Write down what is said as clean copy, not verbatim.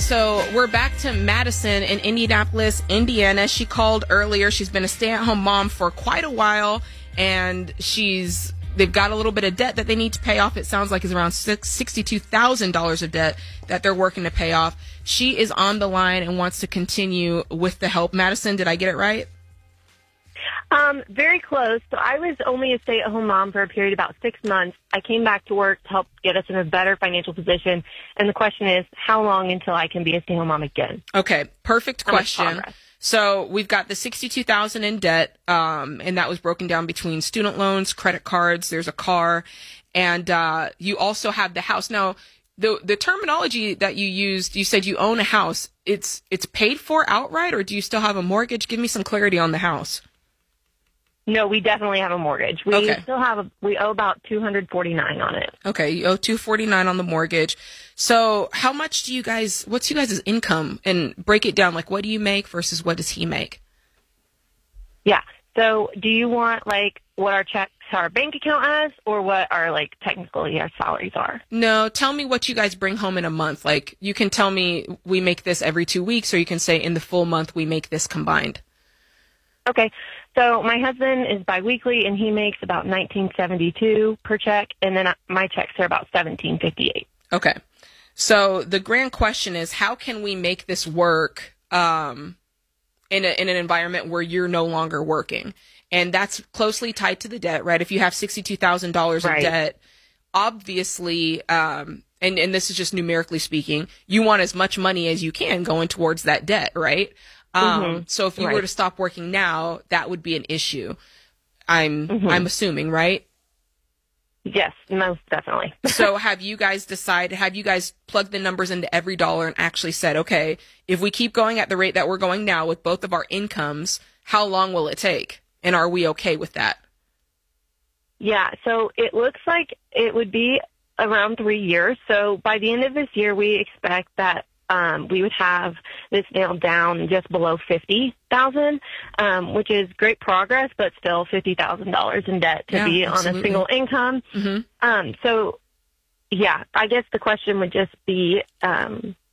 so we're back to Madison in Indianapolis, Indiana. She called earlier. She's been a stay-at-home mom for quite a while, and they've got a little bit of debt that they need to pay off. It sounds like it's around $62,000 of debt that they're working to pay off. She is on the line and wants to continue with the help. Madison, did I get it right? Very close. So I was only a stay-at-home mom for a period of about 6 months. I came back to work to help get us in a better financial position. And the question is, how long until I can be a stay-at-home mom again? Okay, perfect question. So we've got the $62,000 in debt, and that was broken down between student loans, credit cards, there's a car, and you also have the house. Now, the terminology that you used, you said you own a house. It's paid for outright, or do you still have a mortgage? Give me some clarity on the house. No, we definitely have a mortgage. We we owe about $249 on it. Okay, you owe $249 on the mortgage. So how much what's you guys' income? And break it down, like what do you make versus what does he make? Yeah. So do you want like what our bank account has, or what our technically our salaries are? No, tell me what you guys bring home in a month. Like you can tell me we make this every 2 weeks, or you can say in the full month we make this combined. Okay. So my husband is biweekly, and he makes about $19.72 per check, and then my checks are about $17.58. Okay. So the grand question is, how can we make this work in an environment where you're no longer working? And that's closely tied to the debt, right? If you have $62,000 of debt, obviously, and this is just numerically speaking, you want as much money as you can going towards that debt, right? So if you were to stop working now, that would be an issue. I'm assuming, right? Yes, most definitely. So have you guys plugged the numbers into every dollar and actually said, okay, if we keep going at the rate that we're going now with both of our incomes, how long will it take? And are we okay with that? Yeah, so it looks like it would be around 3 years. So by the end of this year, we expect that we would have this nailed down just below $50,000, which is great progress, but still $50,000 in debt to be on a single income. So, yeah, I guess the question would just be,